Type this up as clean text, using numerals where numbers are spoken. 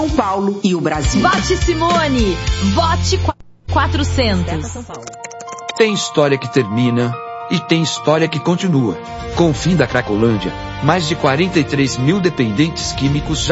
São Paulo e o Brasil. Vote Simone! Vote 400. Tem história que termina e tem história que continua. Com o fim da Cracolândia, mais de 43 mil dependentes químicos já